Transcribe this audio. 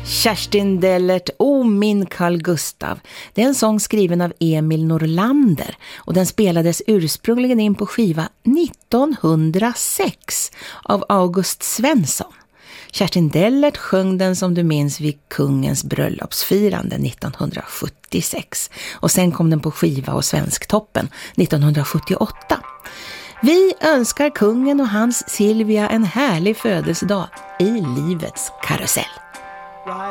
Kerstin Dellert, O min Carl Gustav. Det är en sång skriven av Emil Norlander och den spelades ursprungligen in på skiva 1906 av August Svensson. Kerstin Dellert sjöng den som du minns vid kungens bröllopsfirande 1976 och sen kom den på skiva och Svensktoppen 1978. Vi önskar kungen och hans Silvia en härlig födelsedag i livets karusell.